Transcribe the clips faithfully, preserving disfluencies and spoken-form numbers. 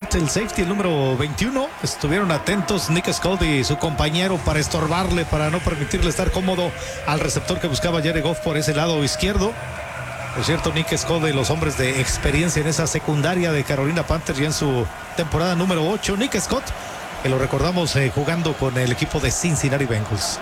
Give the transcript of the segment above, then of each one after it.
Scott, el safety, el número veintiuno. Estuvieron atentos Nick Scott y su compañero para estorbarle, para no permitirle estar cómodo al receptor que buscaba Jared Goff por ese lado izquierdo. Por cierto, Nick Scott, de los hombres de experiencia en esa secundaria de Carolina Panthers, ya en su temporada número ocho. Nick Scott, que lo recordamos eh, jugando con el equipo de Cincinnati Bengals.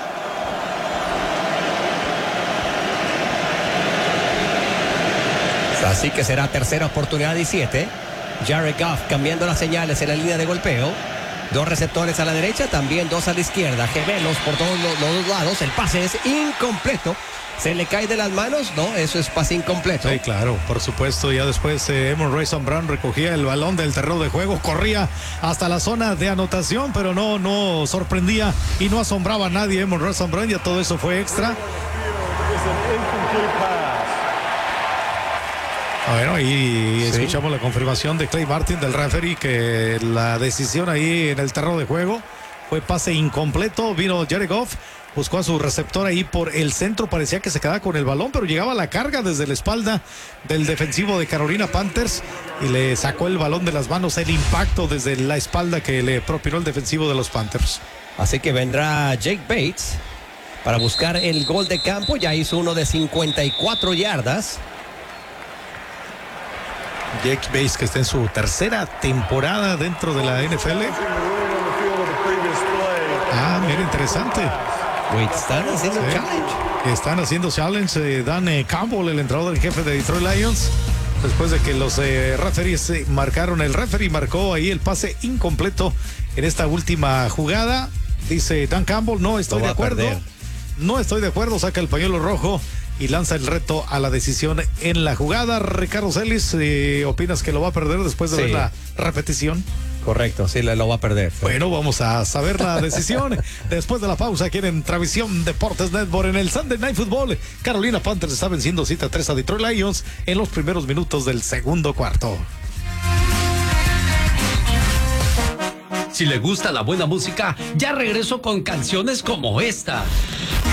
Así que será tercera oportunidad y siete. Jared Goff cambiando las señales en la línea de golpeo. Dos receptores a la derecha, también dos a la izquierda. Gemelos por todos los, los dos lados. El pase es incompleto. ¿Se le cae de las manos? No, eso es pase incompleto. Sí, claro, por supuesto. Ya después eh, Amon-Ra Saint Brown recogía el balón del terreno de juego, corría hasta la zona de anotación, pero no, no sorprendía y no asombraba a nadie. Amon-Ra Saint Brown, ya todo eso fue extra. Bueno, y sí, escuchamos la confirmación de Clay Martin, del referee, que la decisión ahí en el terreno de juego fue pase incompleto. Vino Jared Goff, buscó a su receptor ahí por el centro, parecía que se quedaba con el balón, pero llegaba la carga desde la espalda del defensivo de Carolina Panthers y le sacó el balón de las manos, el impacto desde la espalda que le propinó el defensivo de los Panthers. Así que vendrá Jake Bates para buscar el gol de campo. Ya hizo uno de cincuenta y cuatro yardas. Jake Bates, que está en su tercera temporada dentro de la N F L. Ah, mira, interesante. Wait, están haciendo sí. challenge. Están haciendo challenge. Eh, Dan eh, Campbell, el entrenador en jefe de Detroit Lions, después de que los eh, referees eh, marcaron, el referee marcó ahí el pase incompleto en esta última jugada. Dice Dan Campbell, no estoy de acuerdo. No estoy de acuerdo, saca el pañuelo rojo y lanza el reto a la decisión en la jugada. Ricardo Celis, eh, ¿opinas que lo va a perder después de sí. ver la repetición? Correcto, sí, lo va a perder. Sí. Bueno, vamos a saber la decisión después de la pausa aquí en Travisión Deportes Network. En el Sunday Night Football, Carolina Panthers está venciendo siete a tres a Detroit Lions en los primeros minutos del segundo cuarto. Si le gusta la buena música, ya regreso con canciones como esta.